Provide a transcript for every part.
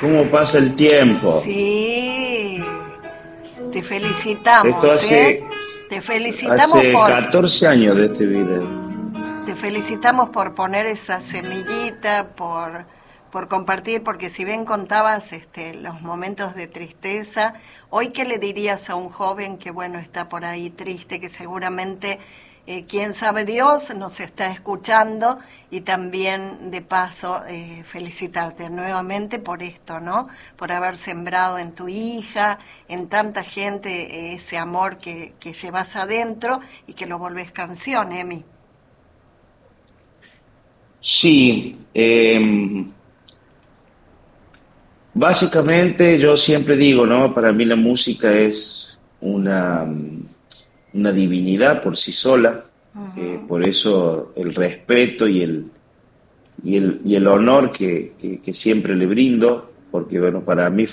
¿Cómo pasa el tiempo? Sí, te felicitamos, Esto hace, Te felicitamos hace por, 14 años de este video. te felicitamos por poner esa semillita, por compartir, porque si bien contabas los momentos de tristeza, hoy qué le dirías a un joven que bueno está por ahí triste, que seguramente quién sabe Dios nos está escuchando, y también de paso felicitarte nuevamente por esto, ¿no? Por haber sembrado en tu hija, en tanta gente, ese amor que llevas adentro y que lo volvés canción, Emi. Sí, básicamente yo siempre digo, ¿no? Para mí la música es una divinidad por sí sola, Ujú. por eso el respeto y el honor que siempre le brindo, porque bueno, para mí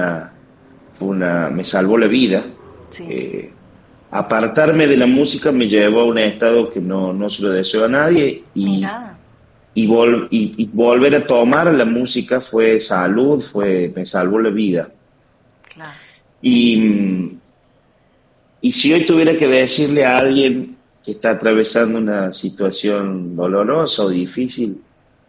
me salvó la vida. Sí, Eh, Apartarme de la música me llevó a un estado que no se lo deseo a nadie mira, y volver a tomar la música fue salud, me salvó la vida. claro. Y, y si hoy tuviera que decirle a alguien que está atravesando una situación dolorosa o difícil,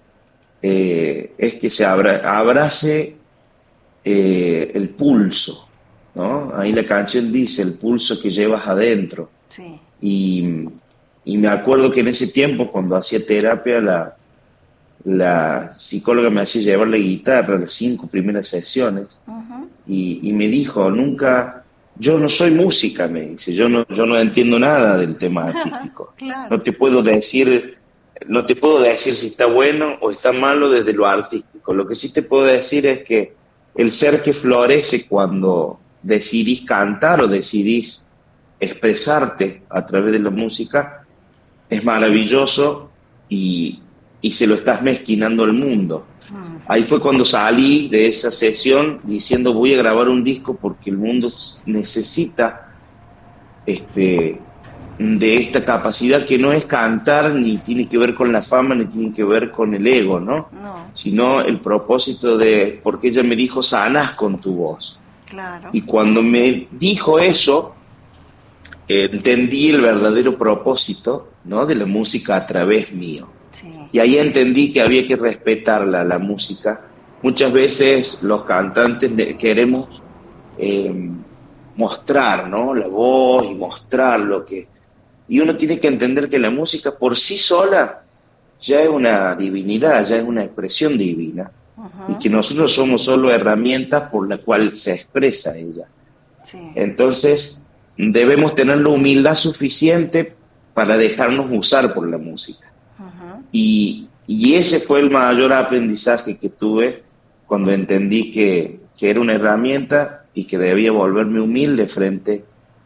es que abrace el pulso, ¿no? Ahí la canción dice el pulso que llevas adentro. Sí. Y, y me acuerdo que en ese tiempo, cuando hacía terapia, la psicóloga me hacía llevar la guitarra las 5 primeras sesiones Ujú. y me dijo, nunca, yo no soy música, me dice, yo no entiendo nada del tema artístico. Claro. No te puedo decir, no te puedo decir si está bueno o está malo desde lo artístico. Lo que sí te puedo decir es que el ser que florece cuando decidís cantar o decidís expresarte a través de la música es maravilloso y se lo estás mezquinando al mundo. Ahí Ujú. fue cuando salí de esa sesión diciendo voy a grabar un disco porque el mundo necesita este, de esta capacidad que no es cantar ni tiene que ver con la fama ni tiene que ver con el ego, ¿no? No, Sino el propósito de, porque ella me dijo, sanás con tu voz. claro. Y cuando me dijo eso, entendí el verdadero propósito, ¿no? De la música a través mío. Sí. Y ahí entendí que había que respetarla, la música. Muchas veces los cantantes queremos eh, mostrar, ¿no? La voz y mostrar lo que... Y uno tiene que entender que la música por sí sola ya es una divinidad, ya es una expresión divina. Y Ujú. que nosotros somos solo herramientas por la cual se expresa ella. Sí. Entonces, debemos tener la humildad suficiente para dejarnos usar por la música. Ujú. Y ese fue el mayor aprendizaje que tuve cuando entendí que era una herramienta y que debía volverme humilde frente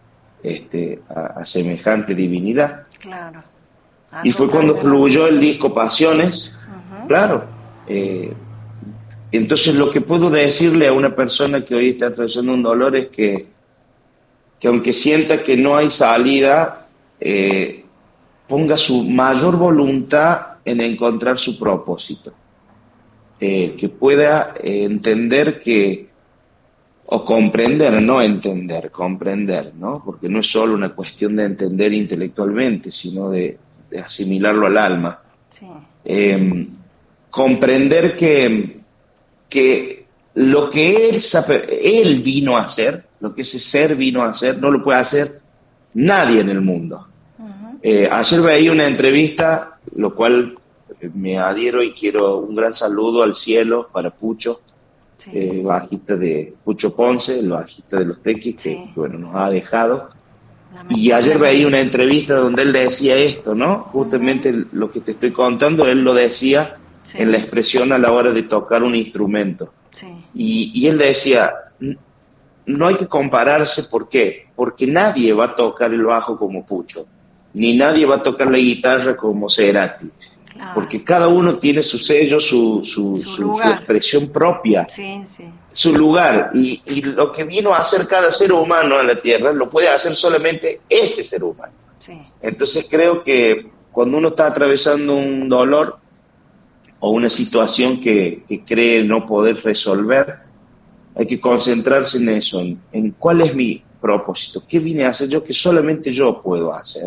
a semejante divinidad. Claro. Y Algo fue tan cuando grande. fluyó el disco Pasiones, Ujú. claro. Entonces lo que puedo decirle a una persona que hoy está atravesando un dolor es que aunque sienta que no hay salida, ponga su mayor voluntad en encontrar su propósito, Bien. que pueda entender o comprender, no entender, comprender, ¿no? Porque no es solo una cuestión de entender intelectualmente, sino de asimilarlo al alma. Sí. Eh, Comprender que lo que él vino a hacer, lo que ese ser vino a hacer, no lo puede hacer nadie en el mundo. Ujú. Ayer veía una entrevista, lo cual me adhiero y quiero un gran saludo al cielo para Pucho, Sí. bajista de Pucho Ponce, el bajista de los Tequis, que Sí. bueno, nos ha dejado. Y ayer veía Lamentablemente. una entrevista donde él decía esto, ¿no? Ujú. Justamente lo que te estoy contando, él lo decía en la Sí. expresión a la hora de tocar un instrumento. Sí. Y él decía, no hay que compararse, ¿por qué? Porque nadie va a tocar el bajo como Pucho, ni nadie va a tocar la guitarra como Cerati, Claro. porque cada uno tiene su sello, Su su lugar. expresión propia, Sí, sí. su lugar, y lo que vino a hacer cada ser humano en la Tierra lo puede hacer solamente ese ser humano. Sí. Entonces creo que cuando uno está atravesando un dolor, o una situación que cree no poder resolver, hay que concentrarse en eso, en cuál es mi propósito, qué vine a hacer yo que solamente yo puedo hacer,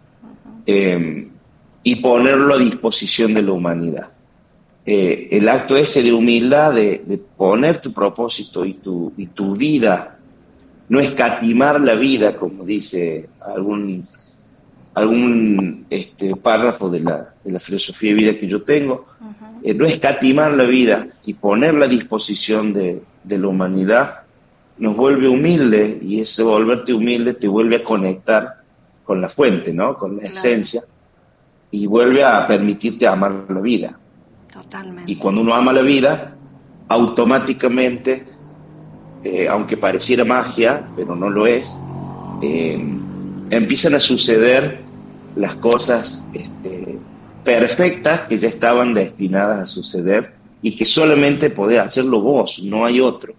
y ponerlo a disposición de la humanidad. El acto ese de humildad, de poner tu propósito y tu vida, no escatimar la vida, como dice algún párrafo de la filosofía de vida que yo tengo, no escatimar la vida y ponerla a disposición de la humanidad, nos vuelve humilde, y ese volverte humilde te vuelve a conectar con la fuente, ¿no? Con la esencia, y vuelve a permitirte amar la vida. Totalmente. Y cuando uno ama la vida, automáticamente, aunque pareciera magia, pero no lo es, empiezan a suceder las cosas perfectas que ya estaban destinadas a suceder y que solamente podés hacerlo vos, no hay otro.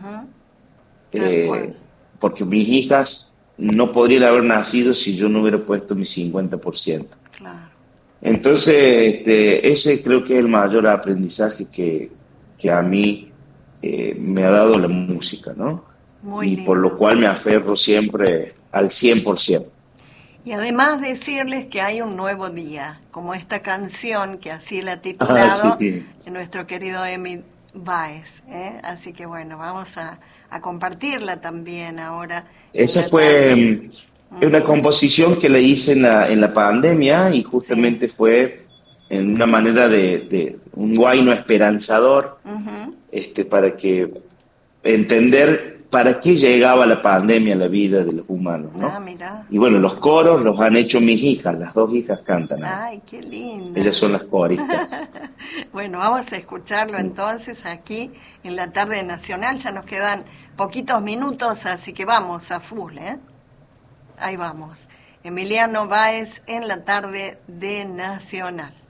Porque mis hijas no podrían haber nacido si yo no hubiera puesto mi 50%. Claro. Entonces, ese creo que es el mayor aprendizaje que a mí me ha dado la música, ¿no? Muy y lindo. Por lo cual me aferro siempre al 100%. Y además decirles que hay un nuevo día, como esta canción que así la ha titulado nuestro querido Emi Báez, ¿eh? Así que bueno, vamos a compartirla también ahora. Esa fue una composición que le hice en la pandemia, y justamente fue en una manera de un guayno esperanzador, para que entender para qué llegaba la pandemia a la vida de los humanos, ¿no? Ah, mira. Y bueno, los coros los han hecho mis hijas, las dos hijas cantan. Ay, qué lindo. Ellas son las coristas. Bueno, vamos a escucharlo entonces aquí en la tarde nacional. Ya nos quedan poquitos minutos, así que vamos a full, ¿eh? Ahí vamos. Emiliano Báez en la tarde de Nacional.